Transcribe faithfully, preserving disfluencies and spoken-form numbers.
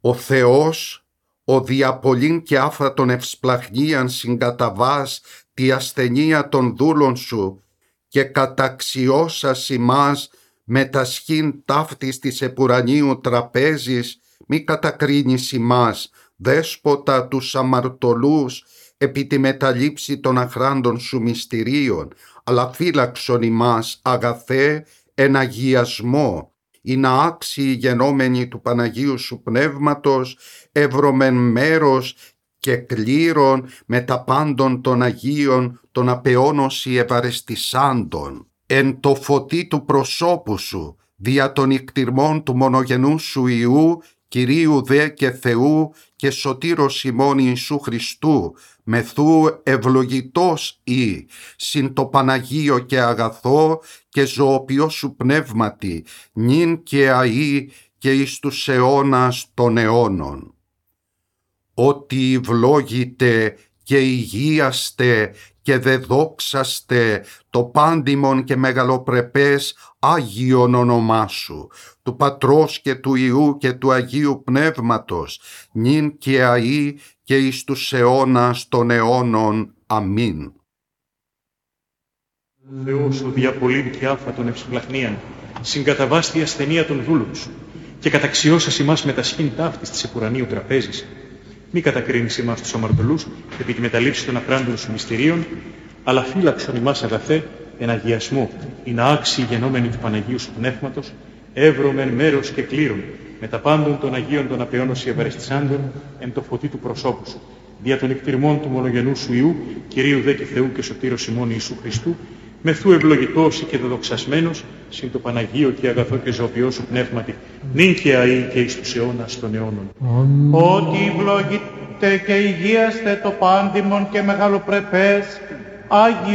Ο Θεός, ο διαπολύν και άφρατον ευσπλαχνίαν συγκαταβάς τη ασθενεία των δούλων σου και καταξιώσας ημάς με τα σχήν ταύτης της επουρανίου τραπέζης, μη κατακρίνεις ημάς, δέσποτα τους αμαρτωλούς, επί τη μεταλήψη των αχράντων σου μυστηρίων, αλλά φύλαξον ημάς, αγαθέ, εν αγιασμό, ή να άξιοι γενόμενοι του Παναγίου σου Πνεύματος, ευρωμεν μέρος και κλήρων με τα πάντων των Αγίων, των απεώνωση ευαρεστησάντων, εν το φωτί του προσώπου σου, δια των ικτυρμών του μονογενού σου Υιού, Κυρίου δε και Θεού και σωτήρος ημών Ιησού Χριστού, μεθού ευλογητός ή, συν το Παναγίο και αγαθό και ζωοποιό σου πνεύματι, νυν και αΐ και εις τους αιώνας των αιώνων. Ότι ευλόγητε και υγείαστε και δεδόξαστε το πάντιμον και μεγαλοπρεπές Άγιον όνομά σου, του Πατρός και του Υιού και του Αγίου Πνεύματος, νυν και αΐ και εις τους αιώνας των αιώνων. Αμήν. Θεός ο διαπολύν και άφατον ευσπλαχνίαν, συγκαταβάς τη ασθενεία των δούλων σου και καταξιώσας ημάς με τα σχήν ταύτης της επουρανίου τραπέζης. Μη κατακρίνεις ημάς τους αμαρτωλούς επί τη μεταλήψη των αχράντων σου μυστηρίων, αλλά φύλαξον ημάς αγαθέ εν αγιασμό, ή να άξιοι γενόμενοι του Παναγίου σου Πνεύματος, εύρωμεν μέρος και κλήρων, με τα πάντων των Αγίων των απεώνωση ευαρεστησάντων, εν το φωτί του προσώπου σου, δια των εκτιρμών του μονογενού σου Υιού, Κυρίου δε και Θεού και σωτήρος ημών Ιησού Χριστού, μεθού ευλογητός και δεδοξασμένος, συν το Παναγίο και αγαθό και ζωοποιό σου πνεύματι, νυν και αΐ και εις τους αιώνας των αιώνων. Ότι ευλογείτε και υγείαστε το πάντιμον και μεγαλοπρεπές Άγιο